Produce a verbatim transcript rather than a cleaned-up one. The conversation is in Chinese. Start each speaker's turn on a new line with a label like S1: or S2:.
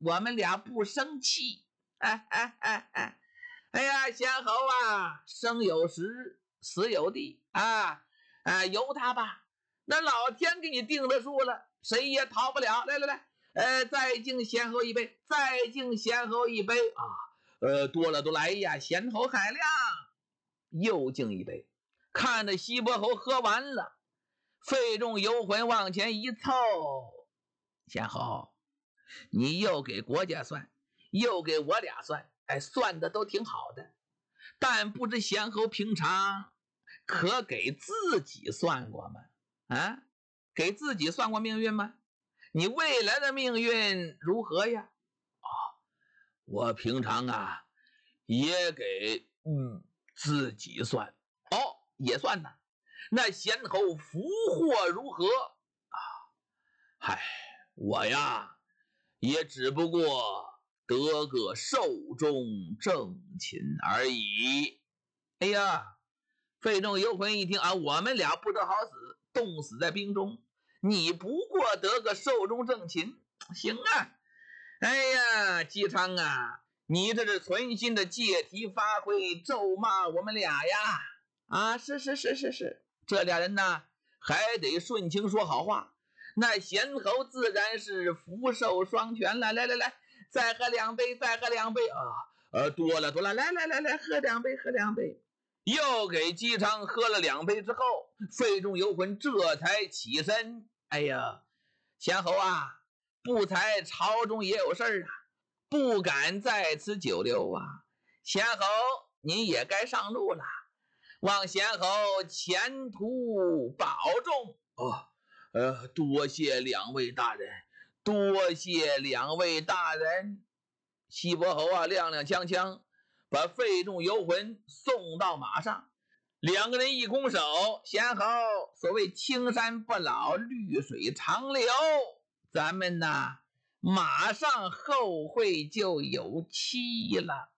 S1: 我们俩不生气。哎哎哎哎，哎呀，贤侯啊，生有时，死有地啊，啊，由他吧。那老天给你定的数了，谁也逃不了。来来来，呃，再敬贤侯一杯，再敬贤侯一杯啊！呃，多了都来呀，贤侯海量。又敬一杯，看着西伯侯喝完了，费仲游魂往前一凑，贤侯，你又给国家算，又给我俩算，哎，算的都挺好的，但不知贤侯平常可给自己算过吗？啊，给自己算过命运吗？你未来的命运如何呀？哦，我平常啊也给嗯自己算，哦，也算呢。那贤侯福祸如何啊？嗨，我呀也只不过得个寿终正寝而已。哎呀，费仲游魂一听啊，我们俩不得好死，冻死在冰中，你不过得个寿终正寝，行啊。哎呀，姬昌啊，你这是存心的借题发挥，咒骂我们俩呀！啊，是是是是是，这俩人呢还得顺情说好话。那贤侯自然是福寿双全了。来来来，再喝两杯，再喝两杯啊！呃，多了多了，来来来来，喝两杯，喝两杯。又给姬昌喝了两杯之后，费仲游魂这才起身。哎呀，贤侯啊，不才朝中也有事儿啊，不敢在此久留啊。贤侯，你也该上路了，望贤侯前途保重。哦，呃，多谢两位大人，多谢两位大人。西伯侯啊，踉踉跄跄把费仲游魂送到马上，两个人一拱手，贤侯，所谓青山不老，绿水长流，咱们呐马上后会就有期了。